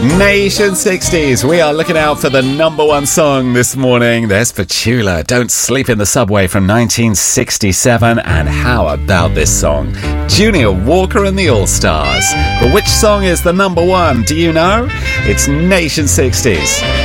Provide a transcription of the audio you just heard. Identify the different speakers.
Speaker 1: Nation 60s, we are looking out for the number one song this morning. There's Petula, Don't Sleep in the Subway from 1967. And how about this song? Junior Walker and the All-Stars. But which song is the number one? Do you know? It's Nation 60s.